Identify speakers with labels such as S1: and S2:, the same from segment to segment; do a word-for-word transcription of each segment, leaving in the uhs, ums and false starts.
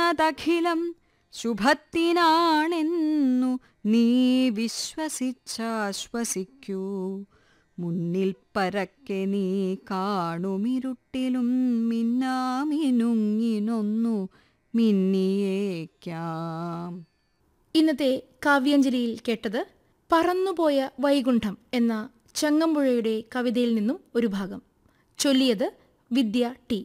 S1: ചെയ്യുന്നതഖിലം ശുഭത്തിനാണെന്നു നീ വിശ്വസിച്ചാശ്വസിക്കൂ. മുന്നിൽ പരക്കെ നീ കാണുമിരുട്ടിലും മിന്നാമിനുങ്ങിനൊന്നു മിന്നിയേക്കാം.
S2: ഇന്നത്തെ കാവ്യാഞ്ജലിയിൽ കേട്ടത് പറന്നുപോയ വൈകുണ്ഠം എന്ന ചങ്ങമ്പുഴയുടെ കവിതയിൽ നിന്നും ഒരു ഭാഗം. ചൊല്ലിയത് വിദ്യ T.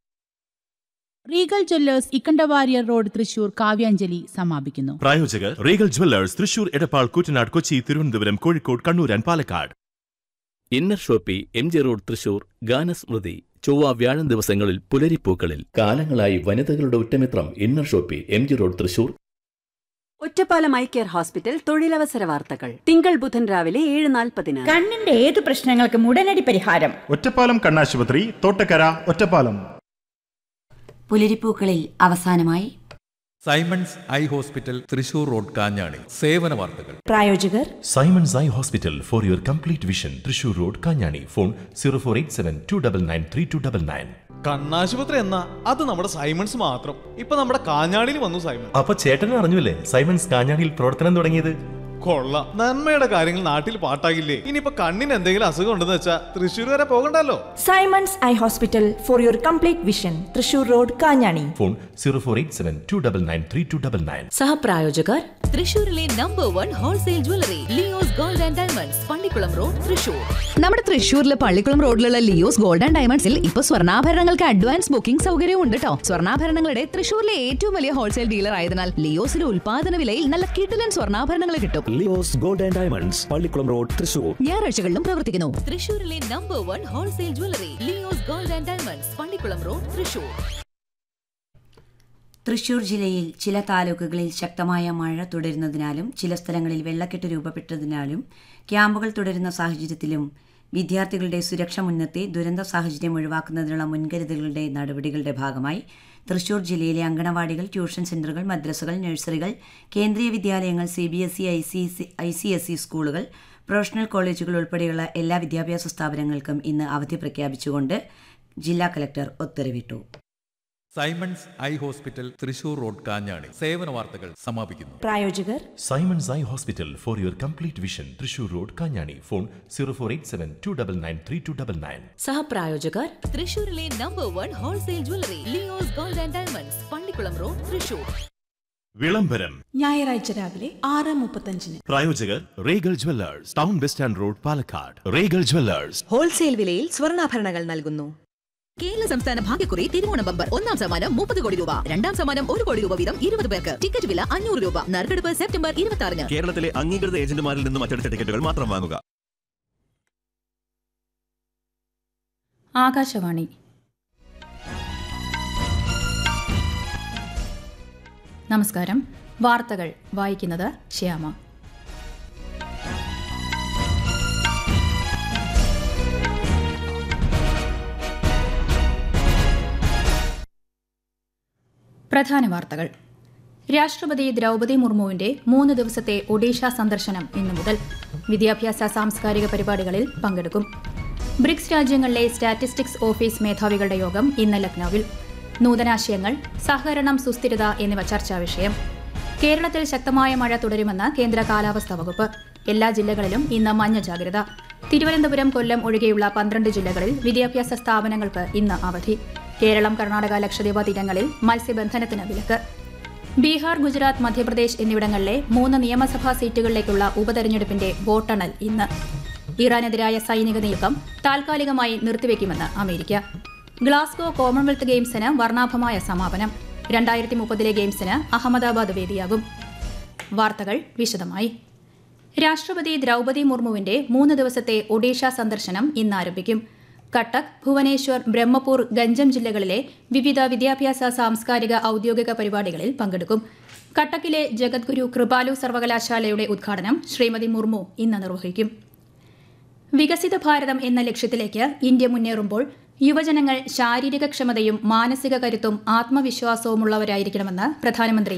S3: Regal Jewellers Ikkanda Warrier road Thrissur Kavyanjali സമാപിക്കുന്നു.
S4: പ്രായോജകർ Regal Jewellers Thrissur, Edappal, Koottanad, Kochi, Thiruvananthapuram, Kozhikode, Kannur and Palakkad.
S5: Inner Shopee, M G road Thrissur. ഗാനസ്മൃതി ചൊവ്വ വ്യാഴം ദിവസങ്ങളിൽ പുലരിപ്പൂക്കളിൽ. കാലങ്ങളായി വനിതകളുടെ ഉറ്റമിത്രം inner Shopee, M G road Thrissur.
S6: Ottapalam eye care hospital തൊഴിലവസര വാർത്തകൾ തിങ്കൾ ബുധൻ രാവിലെ ഏഴ് നാൽപ്പതിന്.
S7: കണ്ണിന്റെ ഏതു പ്രശ്നങ്ങൾക്കും ഉടനടി പരിഹാരം.
S8: ഒറ്റപ്പാലം കണ്ണാശുപത്രി, തോട്ടക്കര, ഒറ്റപ്പാലം.
S9: പുലരിപ്പൂക്കളിൽ അവസാനമായി
S10: Symons eye hospital Thrissur road Kanjani. സേവന വാർത്തകൾ.
S7: പ്രായോജകർ
S4: Symons eye hospital for your complete vision, Thrissur road Kanjani. Phone zero four eight seven to double nine three to double nine.
S11: കണ്ണാശുപത്രി എന്നാ അത് നമ്മുടെ സൈമൺസ് മാത്രം. ഇപ്പൊ നമ്മുടെ കാഞ്ഞാണിയിൽ വന്നു സൈമൺ.
S4: അപ്പൊ ചേട്ടനെ അറിഞ്ഞില്ലേ സൈമൺസ് കാഞ്ഞാണിയിൽ പ്രവർത്തനം തുടങ്ങിയത്?
S11: കൊള്ളാം. നന്മയുടെ കാര്യങ്ങൾ നാട്ടിൽ പാട്ടാകില്ലേ. ഇനിയിപ്പോ കണ്ണിന് എന്തെങ്കിലും അസുഖം ഉണ്ടെന്ന് വെച്ചാ തൃശ്ശൂർ വരെ പോകണ്ടല്ലോ.
S7: Symons eye hospital for your complete vision, Thrissur road Kanjani.
S4: Phone zero four eight seven to double nine three to double nine.
S9: സഹപ്രായോജകർ
S12: തൃശൂരിലെ number one wholesale jewellery Leo's gold and diamonds, Pallikkulam road, Thrissur.
S13: നമ്മുടെ തൃശൂരിലെ പള്ളിക്കുളം റോഡിലുള്ള ലിയോസ് ഗോൾഡ് ആൻഡ് ഡയമണ്ട്സിൽ ഇപ്പൊ സ്വർണ്ണാഭരണങ്ങൾക്ക് അഡ്വാൻസ് ബുക്കിംഗ് സൗകര്യവും ഉണ്ട് കേട്ടോ. സ്വർണ്ണാഭരണങ്ങളുടെ തൃശൂരിലെ ഏറ്റവും വലിയ ഹോൾസെയിൽ ഡീലർ ആയതിനാൽ ലിയോസിലെ ഉൽപാദന വിലയിൽ നല്ല കിടിലൻ സ്വർണ്ണാഭരണങ്ങൾ കിട്ടും.
S14: Leo's gold and diamonds, Pallikkulam road, Thrissur.
S13: ഞായറാഴ്ചകളിലും പ്രവർത്തിക്കുന്നു.
S12: തൃശൂരിലെ number one wholesale jewellery Leo's gold and diamonds, Pallikkulam road, Thrissur.
S9: Thrissur ജില്ലയിൽ ചില താലൂക്കുകളിൽ ശക്തമായ മഴ തുടരുന്നതിനാലും ചില സ്ഥലങ്ങളിൽ വെള്ളക്കെട്ട് രൂപപ്പെട്ടതിനാലും ക്യാമ്പുകൾ തുടരുന്ന സാഹചര്യത്തിലും വിദ്യാർത്ഥികളുടെ സുരക്ഷ മുൻനിർത്തി ദുരന്ത സാഹചര്യം ഒഴിവാക്കുന്നതിനുള്ള മുൻകരുതലുകളുടെ നടപടികളുടെ ഭാഗമായി തൃശൂർ ജില്ലയിലെ അങ്കണവാടികൾ, ട്യൂഷൻ സെന്ററുകൾ, മദ്രസകൾ, നഴ്സറികൾ, കേന്ദ്രീയ വിദ്യാലയങ്ങൾ, C B S E, I C I C S E സ്കൂളുകൾ, പ്രൊഫഷണൽ കോളേജുകൾ ഉൾപ്പെടെയുള്ള എല്ലാ വിദ്യാഭ്യാസ സ്ഥാപനങ്ങൾക്കും ഇന്ന് അവധി പ്രഖ്യാപിച്ചുകൊണ്ട് ജില്ലാ കലക്ടർ ഉത്തരവിട്ടു.
S10: Symons eye hospital Thrissur road Kanjani. സേവന വാർത്തകൾ സമാപിക്കുന്നു.
S7: പ്രായോജകർ
S4: Symons eye hospital for your complete vision, Thrissur road Kanjani. Phone zero four eight seven to double nine three to double nine.
S9: സഹപ്രായോജകർ
S12: തൃശൂരിലെ number one wholesale jewellery Leo's gold and diamonds, Pallikkulam road, Thrissur.
S4: വിളംബരം
S2: ഞായറാഴ്ച രാവിലെ ആറ് മുപ്പത്തഞ്ചിന്.
S4: പ്രായോജകർ Regal Jewellers, town bus stand road, Palakkad. Regal Jewellers
S13: wholesale വിലയിൽ സ്വർണ്ണാഭരണങ്ങൾ നൽകുന്നു. കേരള സംസ്ഥാന ഭാഗ്യക്കുറി തിരുവോണം ബമ്പർ. ഒന്നാം സമ്മാനം മുപ്പത് കോടി രൂപ, രണ്ടാം സമ്മാനം ഒരു കോടി രൂപ വീതം ഇരുപത് പേർക്ക്. ടിക്കറ്റ് വില അഞ്ഞൂറ് രൂപ. നറുക്കെടുപ്പ് സെപ്റ്റംബർ ഇരുപത്തി ആറിന്.
S14: കേരളത്തിലെ അംഗീകൃത ഏജന്റുമാരിൽ നിന്നും അച്ചടിച്ച ടിക്കറ്റുകൾ മാത്രം വാങ്ങുക.
S7: ആകാശവാണി. നമസ്കാരം. വാർത്തകൾ വായിക്കുന്നത് ശ്യാമ. പ്രധാന വാർത്തകൾ. രാഷ്ട്രപതി ദ്രൗപദി മുർമുവിന്റെ മൂന്ന് ദിവസത്തെ ഒഡീഷ സന്ദർശനം ഇന്നു മുതൽ. വിദ്യാഭ്യാസ സാംസ്കാരിക പരിപാടികളിൽ പങ്കെടുക്കും. ബ്രിക്സ് രാജ്യങ്ങളിലെ സ്റ്റാറ്റിസ്റ്റിക്സ് ഓഫീസ് മേധാവികളുടെ യോഗം ഇന്ന് ലക്നൌവിൽ. നൂതനാശയങ്ങൾ, സഹകരണം, സുസ്ഥിരത എന്നിവ ചർച്ചാ വിഷയം. കേരളത്തിൽ ശക്തമായ മഴ തുടരുമെന്ന് കേന്ദ്ര കാലാവസ്ഥാ വകുപ്പ്. എല്ലാ ജില്ലകളിലും ഇന്ന് മഞ്ഞ ജാഗ്രത. തിരുവനന്തപുരം, കൊല്ലം ഒഴികെയുള്ള പന്ത്രണ്ട് ജില്ലകളിൽ വിദ്യാഭ്യാസ സ്ഥാപനങ്ങൾക്ക് ഇന്ന് അവധി. കേരളം, കർണാടക, ലക്ഷദ്വീപ് തീരങ്ങളിൽ മത്സ്യബന്ധനത്തിന് വിലക്ക്. ബീഹാർ, ഗുജറാത്ത്, മധ്യപ്രദേശ് എന്നിവിടങ്ങളിലെ മൂന്ന് നിയമസഭാ സീറ്റുകളിലേക്കുള്ള ഉപതെരഞ്ഞെടുപ്പിന്റെ വോട്ടെണ്ണൽ ഇന്ന്. ഇറാനെതിരായ സൈനിക നീക്കം താൽക്കാലികമായി നിർത്തിവെക്കുമെന്ന് അമേരിക്ക. ഗ്ലാസ്ഗോ കോമൺവെൽത്ത് ഗെയിംസിന് വർണ്ണാഭമായ സമാപനം. രണ്ടായിരത്തി മുപ്പതിലെ ഗെയിംസിന് അഹമ്മദാബാദ് വേദിയാകും. വാർത്തകൾ വിശദമായി. രാഷ്ട്രപതി ദ്രൗപദി മുർമുവിന്റെ മൂന്ന് ദിവസത്തെ ഒഡീഷ സന്ദർശനം ഇന്ന് ആരംഭിക്കും. കട്ടക്, ഭുവനേശ്വർ, ബ്രഹ്മപൂർ, ഗഞ്ചം ജില്ലകളിലെ വിവിധ വിദ്യാഭ്യാസ, സാംസ്കാരിക, ഔദ്യോഗിക പരിപാടികളിൽ പങ്കെടുക്കും. കട്ടക്കിലെ ജഗദ്ഗുരു കൃപാലു സർവകലാശാലയുടെ ഉദ്ഘാടനം ശ്രീമതി മുർമു ഇന്ന് നിർവഹിക്കും. വികസിത ഭാരതം എന്ന ലക്ഷ്യത്തിലേക്ക് ഇന്ത്യ മുന്നേറുമ്പോൾ യുവജനങ്ങൾ ശാരീരിക ക്ഷമതയും മാനസിക കരുത്തും ആത്മവിശ്വാസവുമുള്ളവരായിരിക്കണമെന്ന് പ്രധാനമന്ത്രി